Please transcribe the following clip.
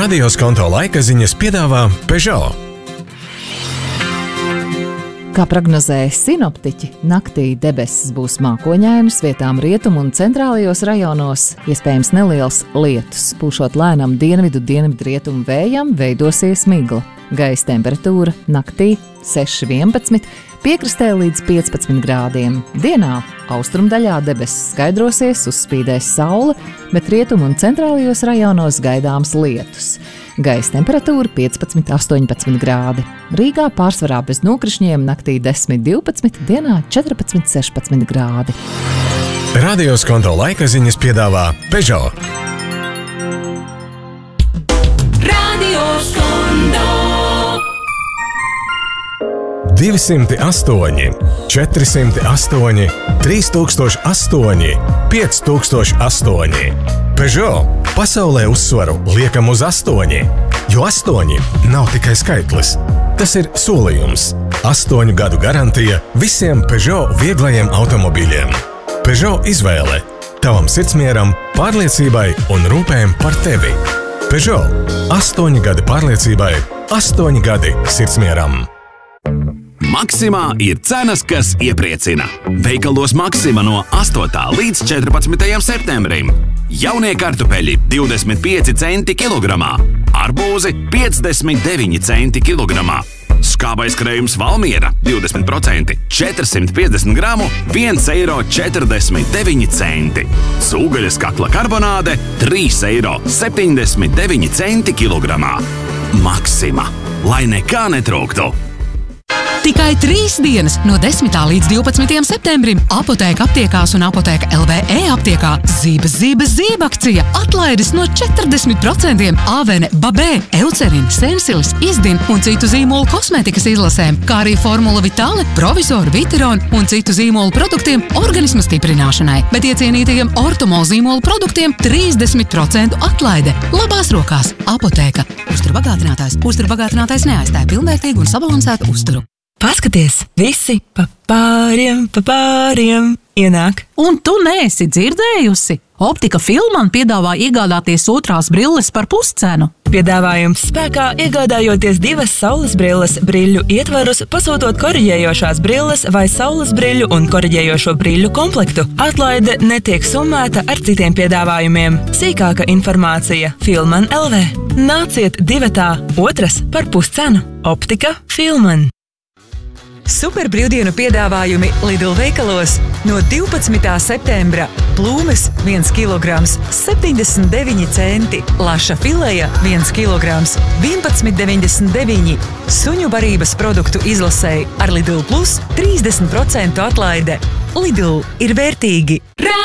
Radios konto laika ziņas piedāvā Peugeot. Kā prognozēja sinoptiķi, naktī debesis būs mākoņainas, vietām rietumu un centrālajos rajonos, iespējams neliels lietus. Pūšot lēnam dienvidu-dienvidrietumu vējam, veidosies migla. Gaisa temperatūra naktī 6–11, piekrastē līdz 15 grādiem. Dienā austrumdaļā debesis skaidrosies, uzspīdēs saule, bet rietumu un centrālajos rajonos gaidāms lietus. Gaisa temperatūra 15–18 grādi. Rīgā pārsvarā bez nokrišņiem naktī 10–12, dienā 14–16 grādi. Radios konto laika ziņas piedāvā Peugeot. Radios konto 208, 408, 3008, 5008. Peugeot pasaulē uzsvaru liekam uz 8, jo 8 nav tikai skaitlis. Tas ir solījums. 8 gadu garantija visiem Peugeot vieglajiem automobīļiem. Peugeot izvēle tavam sirdsmieram, pārliecībai un rūpēm par tevi. Peugeot 8 gadi pārliecībai, 8 gadi sirdsmieram. Maksimā ir cenas, kas iepriecina. Veikalos Maksima no 8. līdz 14. septembrim. Jaunie kartupeļi 25 centi kilogramā, arbūzi 59 centi kilogramā. Skābais krējums Valmiera 20%, 450 gramu, 1,49 eiro. Cūgaļas kakla karbonāde 3,79 eiro kilogramā. Maksima, lai nekā netrūktu. Tikai 3 dienas no 10. līdz 12. septembrim Apotēka aptiekās un Apotēka LV e-aptiekā zība akcija. Atlaides no 40% Avene, Babē, Eucerin, Sensilis, Izdin un citu zīmolu kosmētikas izlasēm, kā arī Formula Vitale, Provisor, Viteron un citu zīmolu produktiem organisma stiprināšanai. Bet iecienītajiem Ortomol zīmolu produktiem 30% atlaide. Labās rokās Apotēka. Uzturbagātinātājs neaizstāja pilnvērtīgu un sabalansētu uzturu. Paskaties, visi pa pāriem ienāk. Un tu neesi dzirdējusi? Optika Filman piedāvā iegādāties otrās brilles par puscenu. Piedāvājums spēkā iegādājoties 2 saules brilles briļu ietvarus, pasūtot koriģējošās brilles vai saules briļu un koriģējošo briļu komplektu. Atlaide netiek summēta ar citiem piedāvājumiem. Sīkāka informācija Filman LV. Nāciet 2. otras par puscenu. Optika Filman. Super brīvdienu piedāvājumi Lidl veikalos no 12. septembra. Plūmes 1 kilograms 79 centi, laša fileja 1 kilograms 11,99. Suņu barības produktu izlasēji ar Lidl Plus 30% atlaide. Lidl ir vērtīgi.